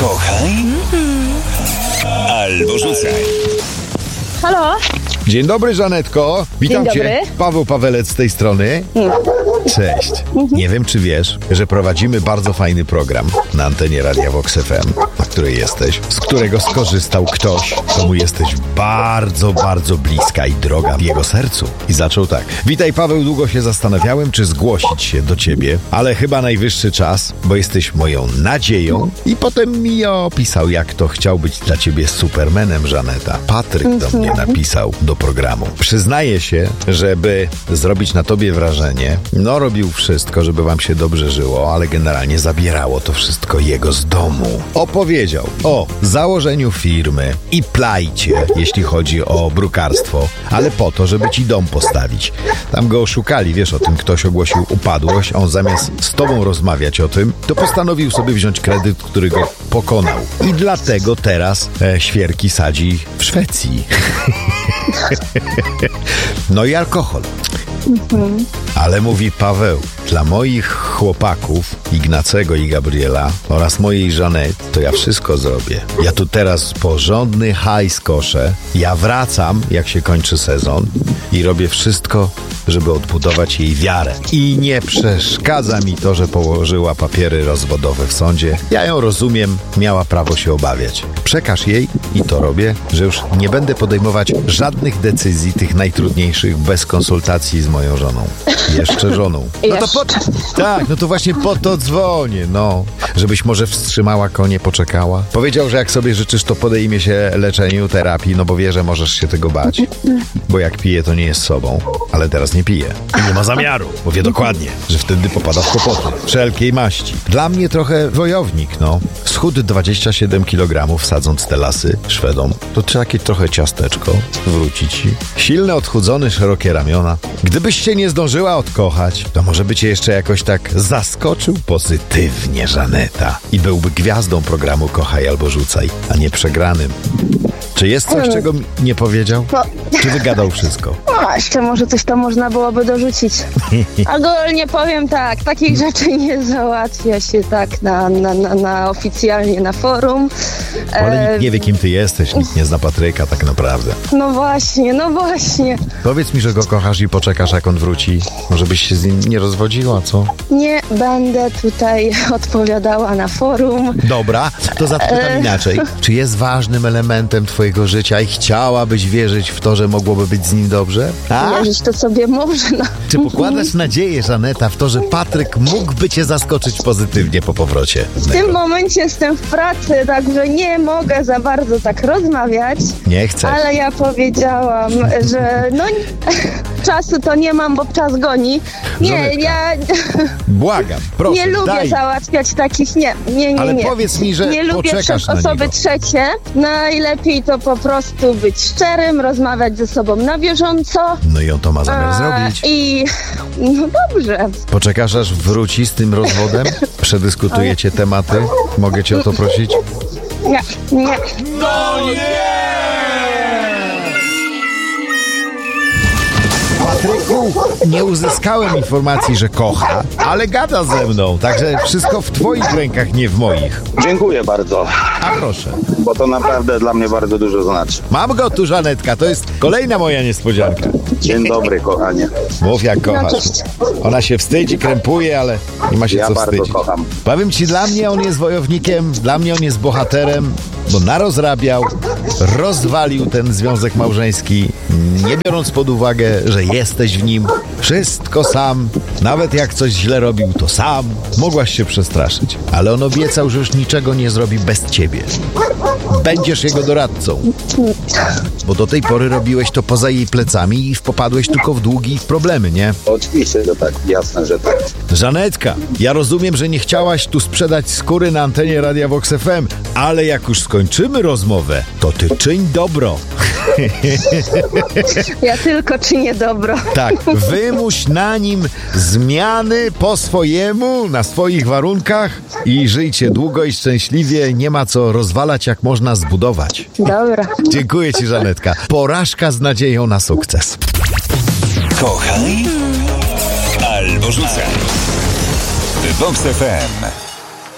Kochaj albo rzucaj. Halo? Dzień dobry, Żanetko. Witam Dzień cię. dobry. Paweł Pawelec z tej strony. Cześć. Nie wiem, czy wiesz, że prowadzimy bardzo fajny program na antenie Radia Vox FM, na której jesteś, z którego skorzystał ktoś, komu jesteś bardzo, bardzo bliska i droga w jego sercu. I zaczął tak. Witaj, Paweł, długo się zastanawiałem, czy zgłosić się do ciebie, ale chyba najwyższy czas, bo jesteś moją nadzieją. I potem mi opisał, jak to chciał być dla ciebie Supermanem, Żaneta. Patryk do mnie napisał do programu. Przyznaję się, żeby zrobić na tobie wrażenie, robił wszystko, żeby wam się dobrze żyło, ale generalnie zabierało to wszystko jego z domu. Opowiedział o założeniu firmy i plajcie, jeśli chodzi o brukarstwo, ale po to, żeby ci dom postawić. Tam go oszukali, wiesz o tym, ktoś ogłosił upadłość, on zamiast z tobą rozmawiać o tym, to postanowił sobie wziąć kredyt, który go pokonał. I dlatego teraz świerki sadzi w Szwecji. No i alkohol. Ale mówi Paweł, dla moich chłopaków, Ignacego i Gabriela oraz mojej Żanety, to ja wszystko zrobię. Ja tu teraz porządny hajs koszę, ja wracam, jak się kończy sezon i robię wszystko, żeby odbudować jej wiarę. I nie przeszkadza mi to, że położyła papiery rozwodowe w sądzie. Ja ją rozumiem, miała prawo się obawiać. Przekaż jej, i to robię, że już nie będę podejmować żadnych decyzji, tych najtrudniejszych, bez konsultacji z moją żoną. Jeszcze żoną. No to tak, no to właśnie po to dzwonię, żebyś może wstrzymała konie, poczekała. Powiedział, że jak sobie życzysz, to podejmie się leczeniu, terapii, bo wie, że możesz się tego bać. Bo jak pije, to nie jest sobą. Ale teraz nie pije. I nie ma zamiaru, bo wie dokładnie, że wtedy popada w kłopoty. Wszelkiej maści. Dla mnie trochę wojownik, Schudł 27 kg, sadząc te lasy Szwedom. To takie trochę ciasteczko. Wróci ci. Silny, odchudzony, szerokie ramiona. Gdybyś się nie zdążyła odkochać, to może by cię jeszcze jakoś tak zaskoczył pozytywnie, Żaneta. I byłby gwiazdą programu Kochaj albo Rzucaj, a nie przegranym. Czy jest coś, czego nie powiedział? Czy wygadał wszystko? Jeszcze może coś tam można byłoby dorzucić. Ogólnie powiem tak, takich rzeczy nie załatwia się tak na oficjalnie na forum. Ale nikt nie wie, kim ty jesteś, nikt nie zna Patryka tak naprawdę. No właśnie. Powiedz mi, że go kochasz i poczekasz, jak on wróci. Może byś się z nim nie rozwodziła, co? Nie będę tutaj odpowiadała na forum. Dobra, to zapytam inaczej. Czy jest ważnym elementem twojego życia i chciałabyś wierzyć w to, że mogłoby być z nim dobrze? Wierzyć to sobie można. Czy pokładasz nadzieję, Żaneta, w to, że Patryk mógłby cię zaskoczyć pozytywnie po powrocie? W tym momencie jestem w pracy, także nie mogę za bardzo tak rozmawiać. Nie chcę. Ale ja powiedziałam, że czasu to nie mam, bo czas goni. Nie, Żonetka. ja Błagam, proszę, nie lubię daj. załatwiać takich, nie. Ale powiedz mi, że nie lubię poczekasz przez na osoby niego. trzecie. Najlepiej to po prostu być szczerym, rozmawiać ze sobą na bieżąco. No i on to ma zamiar zrobić. I dobrze. Poczekasz, aż wróci z tym rozwodem? Przedyskutujecie tematy? Mogę cię o to prosić? Nie. No nie! Patryku, nie uzyskałem informacji, że kocha, ale gada ze mną, także wszystko w twoich rękach, nie w moich. Dziękuję bardzo, A proszę. bo to naprawdę dla mnie bardzo dużo znaczy. Mam go tu, Żanetka, to jest kolejna moja niespodzianka. Dzień dobry, kochanie. Mów, jak kochasz. cześć. Ona się wstydzi, krępuje, ale nie ma się Ja co bardzo wstydzić. kocham. Powiem ci, dla mnie on jest wojownikiem, dla mnie on jest bohaterem, bo narozrabiał, rozwalił ten związek małżeński, nie biorąc pod uwagę, że jesteś w nim. Wszystko sam, nawet jak coś źle robił, to sam. Mogłaś się przestraszyć, ale on obiecał, że już niczego nie zrobi bez ciebie. Będziesz jego doradcą. Bo do tej pory robiłeś to poza jej plecami i popadłeś tylko w długi i w problemy, nie? Oczywiście, że tak, jasne, że tak. Żanetka, ja rozumiem, że nie chciałaś tu sprzedać skóry na antenie Radia Vox FM, ale jak już skończymy rozmowę, to ty czyń dobro. Ja tylko czynię dobro. Tak, wymuś na nim zmiany po swojemu, na swoich warunkach i żyjcie długo i szczęśliwie. Nie ma co rozwalać, jak można zbudować. Dobra. Dziękuję ci, Żanetka. Porażka z nadzieją na sukces. Kochaj albo rzucaj. Vox FM.